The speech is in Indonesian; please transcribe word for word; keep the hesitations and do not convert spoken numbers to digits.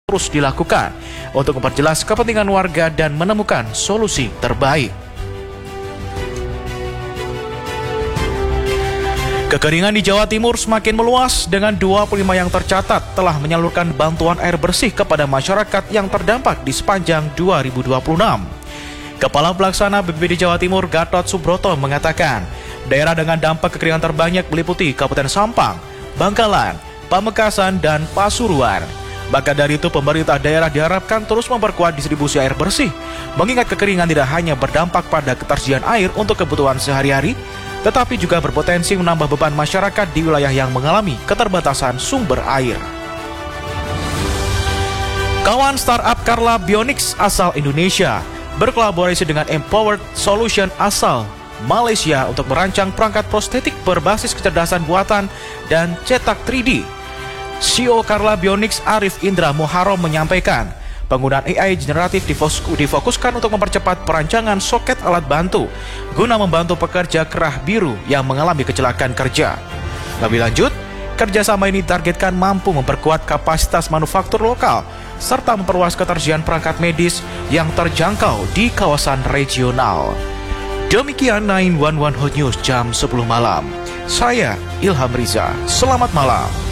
terus dilakukan untuk memperjelas kepentingan warga dan menemukan solusi terbaik. Kekeringan di Jawa Timur semakin meluas dengan dua puluh lima yang tercatat telah menyalurkan bantuan air bersih kepada masyarakat yang terdampak di sepanjang dua ribu dua puluh enam. Kepala Pelaksana B P B D Jawa Timur Gatot Subroto mengatakan, daerah dengan dampak kekeringan terbanyak meliputi Kabupaten Sampang, Bangkalan, Pamekasan, dan Pasuruan. Maka dari itu pemerintah daerah diharapkan terus memperkuat distribusi air bersih, mengingat kekeringan tidak hanya berdampak pada ketersediaan air untuk kebutuhan sehari-hari, tetapi juga berpotensi menambah beban masyarakat di wilayah yang mengalami keterbatasan sumber air. Kawan startup Carla Bionics asal Indonesia berkolaborasi dengan Empowered Solution asal Malaysia untuk merancang perangkat prostetik berbasis kecerdasan buatan dan cetak tiga D. C E O Carla Bionics Arif Indra Muharram menyampaikan, penggunaan A I generatif difokuskan untuk mempercepat perancangan soket alat bantu guna membantu pekerja kerah biru yang mengalami kecelakaan kerja. Lebih lanjut, kerjasama ini ditargetkan mampu memperkuat kapasitas manufaktur lokal serta memperluas ketersediaan perangkat medis yang terjangkau di kawasan regional. Demikian sembilan satu satu Hot News jam sepuluh malam. Saya Ilham Riza. Selamat malam.